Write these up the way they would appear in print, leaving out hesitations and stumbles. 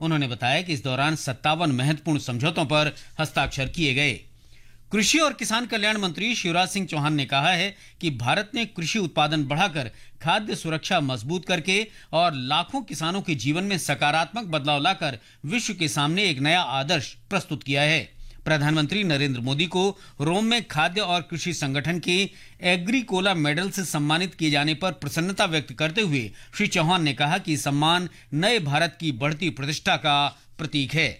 उन्होंने बताया कि इस दौरान 57 महत्वपूर्ण समझौतों पर हस्ताक्षर किए गए। कृषि और किसान कल्याण मंत्री शिवराज सिंह चौहान ने कहा है कि भारत ने कृषि उत्पादन बढ़ाकर खाद्य सुरक्षा मजबूत करके और लाखों किसानों के जीवन में सकारात्मक बदलाव लाकर विश्व के सामने एक नया आदर्श प्रस्तुत किया है। प्रधानमंत्री नरेंद्र मोदी को रोम में खाद्य और कृषि संगठन के एग्रीकोला मेडल से सम्मानित किए जाने पर प्रसन्नता व्यक्त करते हुए श्री चौहान ने कहा कि सम्मान नए भारत की बढ़ती प्रतिष्ठा का प्रतीक है।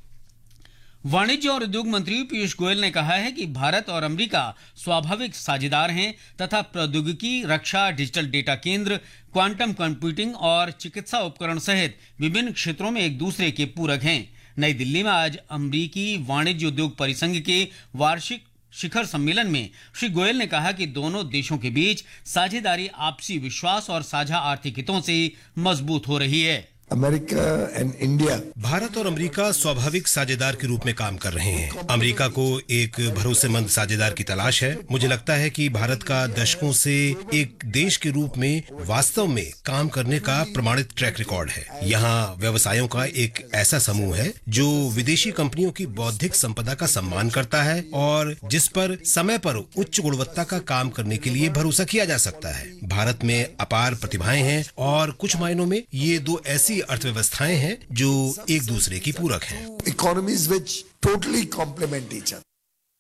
वाणिज्य और उद्योग मंत्री पीयूष गोयल ने कहा है कि भारत और अमेरिका स्वाभाविक साझेदार हैं तथा प्रौद्योगिकी, रक्षा, डिजिटल डेटा केंद्र, क्वांटम कंप्यूटिंग और चिकित्सा उपकरण सहित विभिन्न क्षेत्रों में एक दूसरे के पूरक हैं। नई दिल्ली में आज अमेरिकी वाणिज्य उद्योग परिसंघ के वार्षिक शिखर सम्मेलन में श्री गोयल ने कहा कि दोनों देशों के बीच साझेदारी आपसी विश्वास और साझा आर्थिक हितों से मजबूत हो रही है। अमेरिका एंड इंडिया, भारत और अमेरिका स्वाभाविक साझेदार के रूप में काम कर रहे हैं। अमेरिका को एक भरोसेमंद साझेदार की तलाश है। मुझे लगता है कि भारत का दशकों से एक देश के रूप में वास्तव में काम करने का प्रमाणित ट्रैक रिकॉर्ड है। यहाँ व्यवसायों का एक ऐसा समूह है जो विदेशी कंपनियों की बौद्धिक संपदा का सम्मान करता है और जिस पर समय पर उच्च गुणवत्ता का काम करने के लिए भरोसा किया जा सकता है। भारत में अपार प्रतिभाएं हैं और कुछ मायनों में ये दो ऐसी अर्थव्यवस्थाएं हैं जो एक दूसरे की पूरक हैं। Economies which totally complement each other.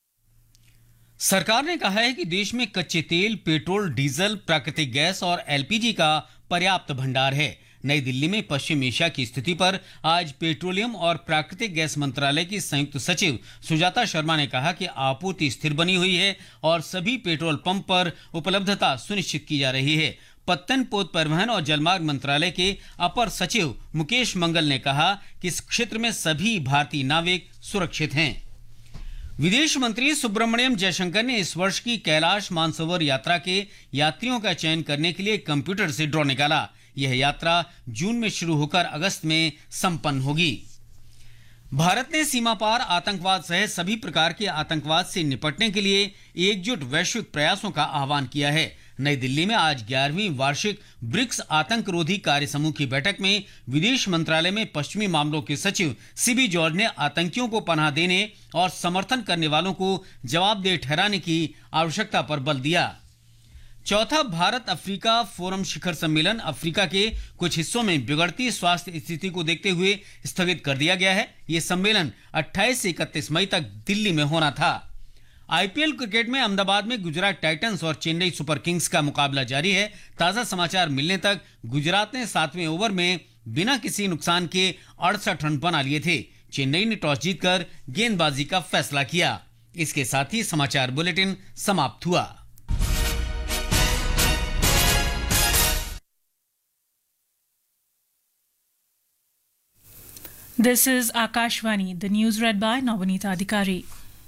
सरकार ने कहा है कि देश में कच्चे तेल, पेट्रोल, डीजल, प्राकृतिक गैस और एलपीजी का पर्याप्त भंडार है। नई दिल्ली में पश्चिम एशिया की स्थिति पर आज पेट्रोलियम और प्राकृतिक गैस मंत्रालय की संयुक्त सचिव सुजाता शर्मा ने कहा कि आपूर्ति स्थिर बनी हुई है और सभी पेट्रोल पंप पर उपलब्धता सुनिश्चित की जा रही है। पत्तन, पोत परिवहन और जलमार्ग मंत्रालय के अपर सचिव मुकेश मंगल ने कहा कि इस क्षेत्र में सभी भारतीय नाविक सुरक्षित हैं। विदेश मंत्री सुब्रमण्यम जयशंकर ने इस वर्ष की कैलाश मानसरोवर यात्रा के यात्रियों का चयन करने के लिए कंप्यूटर से ड्रॉ निकाला। यह यात्रा जून में शुरू होकर अगस्त में संपन्न होगी। भारत ने सीमा पार आतंकवाद सहित सभी प्रकार के आतंकवाद से निपटने के लिए एकजुट वैश्विक प्रयासों का आह्वान किया है। नई दिल्ली में आज 11वीं वार्षिक ब्रिक्स आतंकरोधी कार्य समूह की बैठक में विदेश मंत्रालय में पश्चिमी मामलों के सचिव सीबी जॉर्ज ने आतंकियों को पनाह देने और समर्थन करने वालों को जवाबदेह ठहराने की आवश्यकता पर बल दिया। चौथा भारत अफ्रीका फोरम शिखर सम्मेलन अफ्रीका के कुछ हिस्सों में बिगड़ती स्वास्थ्य स्थिति को देखते हुए स्थगित कर दिया गया है। यह सम्मेलन 28 से 31 मई तक दिल्ली में होना था। आईपीएल क्रिकेट में अहमदाबाद में गुजरात टाइटंस और चेन्नई सुपर किंग्स का मुकाबला जारी है। ताजा समाचार मिलने तक गुजरात ने 7वें ओवर में बिना किसी नुकसान के 68 रन बना लिए थे। चेन्नई ने टॉस जीतकर गेंदबाजी का फैसला किया। इसके साथ ही समाचार बुलेटिन समाप्त हुआ। This is Akashvani, the news read by Navanita Adhikari.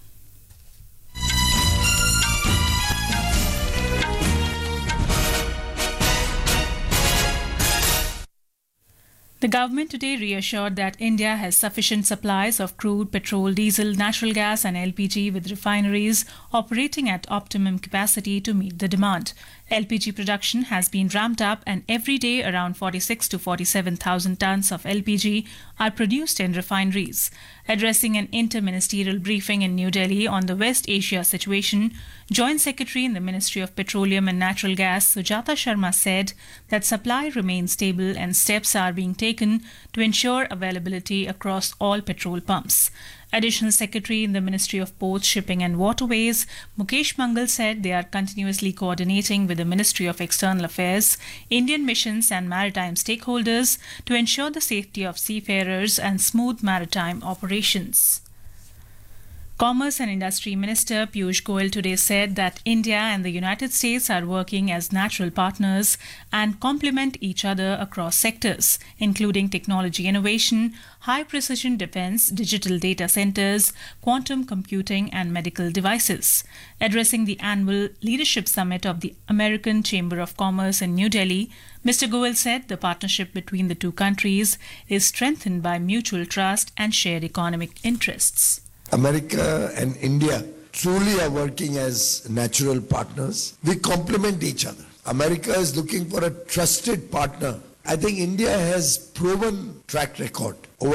The government today reassured that India has sufficient supplies of crude, petrol, diesel, natural gas and LPG, with refineries operating at optimum capacity to meet the demand. LPG production has been ramped up and every day around 46 to 47,000 tons of LPG are produced in refineries. Addressing an inter-ministerial briefing in New Delhi on the West Asia situation, Joint Secretary in the Ministry of Petroleum and Natural Gas, Sujata Sharma, said that supply remains stable and steps are being taken to ensure availability across all petrol pumps. Additional Secretary in the Ministry of Ports, Shipping and Waterways, Mukesh Mangal, said they are continuously coordinating with the Ministry of External Affairs, Indian missions and maritime stakeholders to ensure the safety of seafarers and smooth maritime operations. Commerce and Industry Minister Piyush Goyal today said that India and the United States are working as natural partners and complement each other across sectors, including technology innovation, high-precision defense, digital data centers, quantum computing and medical devices. Addressing the annual Leadership Summit of the American Chamber of Commerce in New Delhi, Mr. Goyal said the partnership between the two countries is strengthened by mutual trust and shared economic interests. America and India truly are working as natural partners. We complement each other. America is looking for a trusted partner. I think India has proven track record over